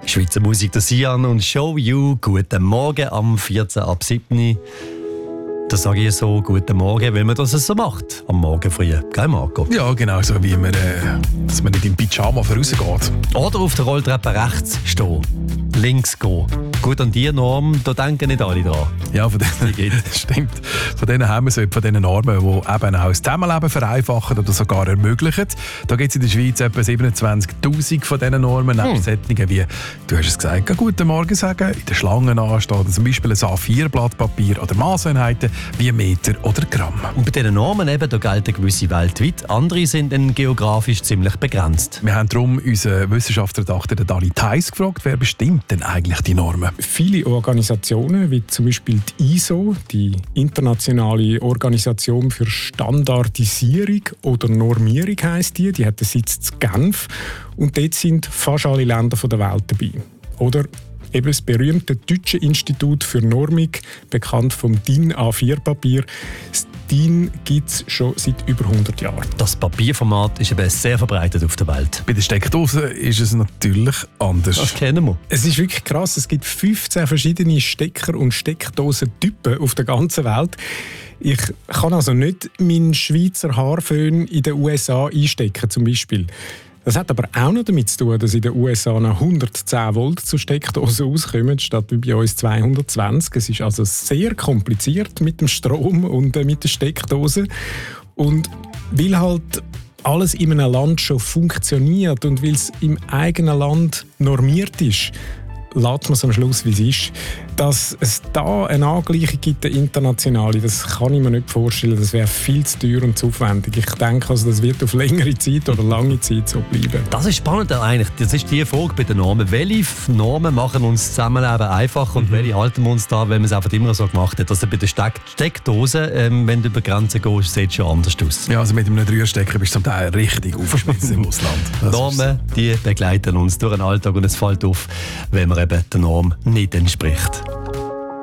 Schweizer Musik, der Sian und Show You. Guten Morgen am 14 ab 7. Das sage ich so, guten Morgen, weil man das so macht. Am Morgen früh. Gell, Marco? Ja, genau, so wie man, dass man nicht im Pyjama vorausgeht. Oder auf der Rolltreppe rechts stehen. Links gehen. Gut, an diese Norm, da denken nicht alle dran. Ja, von denen, stimmt. Von denen haben wir so, von diesen Normen, die eben auch das Zusammenleben vereinfachen oder sogar ermöglichen. Da gibt es in der Schweiz etwa 27'000 von diesen Normen. Nebst solchen wie, du hast es gesagt, guten Morgen sagen, in der Schlange anstehen, oder zum Beispiel ein A4-Blatt Papier oder Maßeinheiten wie Meter oder Gramm. Und bei diesen Normen eben, da gelten gewisse weltweit, andere sind dann geografisch ziemlich begrenzt. Wir haben darum unseren Wissenschaftsredakteur Dali Theiss gefragt, wer bestimmt denn eigentlich die Normen? Viele Organisationen, wie zum Beispiel die ISO, die Internationale Organisation für Standardisierung oder Normierung heisst die hat den Sitz in Genf und dort sind fast alle Länder der Welt dabei. Oder eben das berühmte Deutsche Institut für Normung, bekannt vom DIN A4-Papier. Das DIN gibt es schon seit über 100 Jahren. Das Papierformat ist eben sehr verbreitet auf der Welt. Bei den Steckdosen ist es natürlich anders. Das kennen wir. Es ist wirklich krass, es gibt 15 verschiedene Stecker- und Steckdosentypen auf der ganzen Welt. Ich kann also nicht meinen Schweizer Haarföhn in den USA einstecken, zum Beispiel. Das hat aber auch noch damit zu tun, dass in den USA noch 110 Volt zur Steckdose auskommen, statt wie bei uns 220. Es ist also sehr kompliziert mit dem Strom und mit der Steckdose. Und weil halt alles in einem Land schon funktioniert und weil es im eigenen Land normiert ist, lässt man es am Schluss, wie es ist. Dass es da eine Angleichung gibt, eine internationale, das kann ich mir nicht vorstellen. Das wäre viel zu teuer und zu aufwendig. Ich denke, also, das wird auf längere Zeit oder lange Zeit so bleiben. Das ist spannend eigentlich. Das ist die Frage bei den Normen. Welche Normen machen uns das Zusammenleben einfacher und welche halten wir uns da, wenn man es einfach immer so gemacht hat? Also bei der Steckdosen, wenn du über Grenzen gehst, sieht es schon anders aus. Ja, also mit einem 3er-Stecker bist du zum Teil richtig aufgeschmissen im Ausland. Normen, die begleiten uns durch den Alltag und es fällt auf, wenn man eben der Norm nicht entspricht.